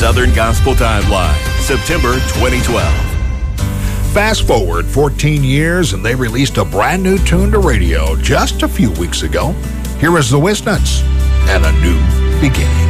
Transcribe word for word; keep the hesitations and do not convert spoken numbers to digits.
Southern Gospel Timeline, September twenty twelve. Fast forward fourteen years, and they released a brand new tune to radio just a few weeks ago. Here is the Wisnuts and A New Beginning.